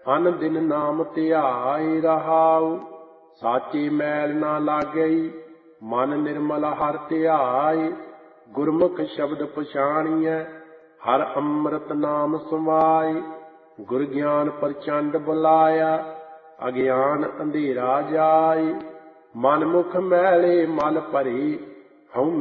ਅਨ ਦਿਨ ਨਾਮ ਧਿਆਏ ਰਹਾਉ। ਸਾਚੀ ਮੈਲ ਨਾ ਲਾਗਈ ਮਨ ਨਿਰਮਲ ਹਰਿ ਧਿਆਏ। ਗੁਰਮੁਖ ਸ਼ਬਦ ਪਛਾਣੀਐ ਹਰਿ ਅੰਮ੍ਰਿਤ ਨਾਮ ਸਮਾਏ। ਗੁਰ ਗਿਆਨ ਪ੍ਰਚੰਡ ਬੁਲਾਇਆ ਅਗਿਆਨ ਅੰਧੇਰਾ ਜਾਏ। ਮਨ ਮੁਖ ਮੈਲੇ ਮਲ ਭਰੇ ਹਉ